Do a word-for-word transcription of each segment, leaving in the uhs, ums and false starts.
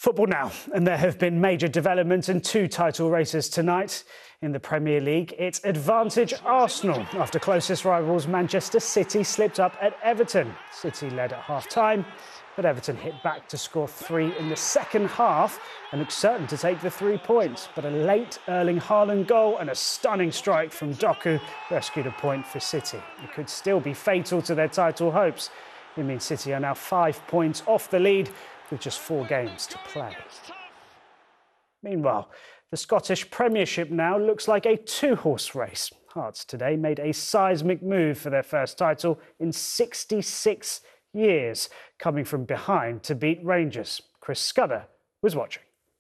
Football now, and there have been major developments in two title races tonight. In the Premier League, it's advantage Arsenal after closest rivals Manchester City slipped up at Everton. City led at half-time, but Everton hit back to score three in the second half and looked certain to take the three points. But a late Erling Haaland goal and a stunning strike from Doku rescued a point for City. It could still be fatal to their title hopes. It means City are now five points off the lead with just four games to play. Meanwhile, the Scottish Premiership now looks like a two-horse race. Hearts today made a seismic move for their first title in sixty-six years, coming from behind to beat Rangers. Chris Scudder was watching.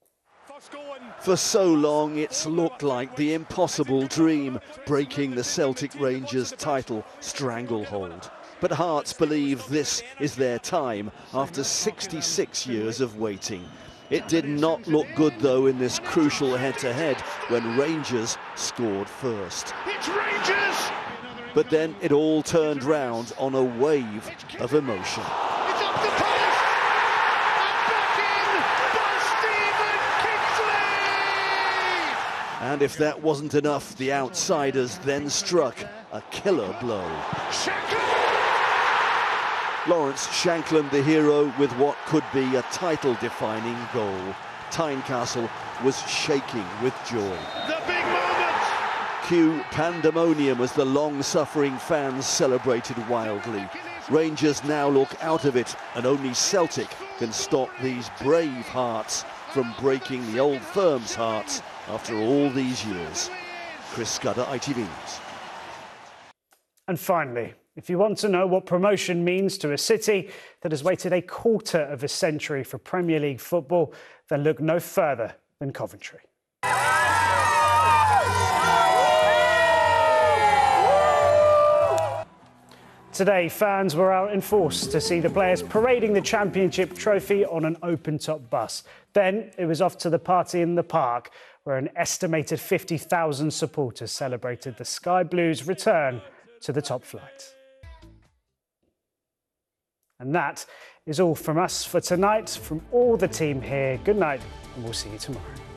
For so long, it's looked like the impossible dream, breaking the Celtic Rangers title stranglehold. But Hearts believe this is their time after sixty-six years of waiting. It did not look good, though, in this crucial head-to-head when Rangers scored first. It's Rangers! But then it all turned round on a wave of emotion. It's up the post! And back in by Stephen Kingsley! And if that wasn't enough, the outsiders then struck a killer blow. Shankland! Lawrence Shankland, the hero, with what could be a title-defining goal. Tynecastle was shaking with joy. The big moment! Cue pandemonium as the long-suffering fans celebrated wildly. Rangers now look out of it, and only Celtic can stop these brave Hearts from breaking the old firm's hearts after all these years. Chris Scudder, I T V News. And finally, if you want to know what promotion means to a city that has waited a quarter of a century for Premier League football, then look no further than Coventry. Today, fans were out in force to see the players parading the Championship trophy on an open-top bus. Then it was off to the party in the park, where an estimated fifty thousand supporters celebrated the Sky Blues' return to the top flight. And that is all from us for tonight. From all the team here, good night, and we'll see you tomorrow.